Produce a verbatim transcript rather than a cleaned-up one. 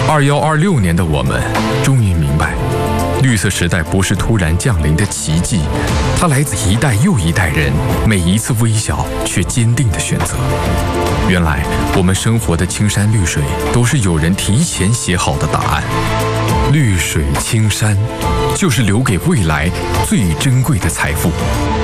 二幺二六年的我们终于明白，绿色时代不是突然降临的奇迹，它来自一代又一代人每一次微小却坚定的选择。原来我们生活的青山绿水都是有人提前写好的答案。绿水青山，就是留给未来最珍贵的财富。